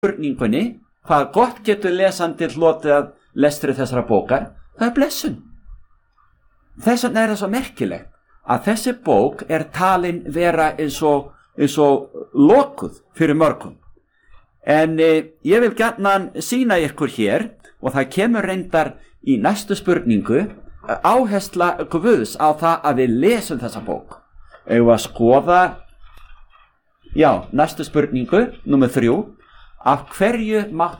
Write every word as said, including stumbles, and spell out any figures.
spurningunni, hvað gott getur lesandi hlotið að lestri þessara bókar, það er blessun. Þess vegna er það svo merkilegt að þessi bók er talin vera eins og, eins og lokuð fyrir mörgum. En eh, ég vil gjarnan sýna ykkur hér, og það kemur reyndar í næstu spurningu, áhersla Guðs á það að við lesum þessa bók. Ef við að skoða, já, næstu spurningu, númer þrjú, af hverju mátti